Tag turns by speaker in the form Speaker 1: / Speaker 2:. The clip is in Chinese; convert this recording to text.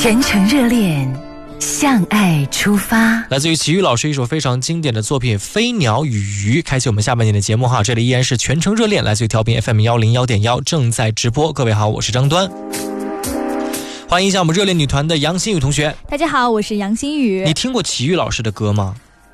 Speaker 1: 全程热恋，向爱出发。
Speaker 2: 来自于齐豫老师一首非常经典的作品《飞鸟与鱼》，开启我们下半年的节目哈。这里依然是全程热恋，来自于调频 FM101.1，正在直播。各位好，我是张端。欢迎一下我们热恋女团的杨新宇同学。
Speaker 3: 大家好，我是杨新宇。
Speaker 2: 你听过齐豫老师的歌吗？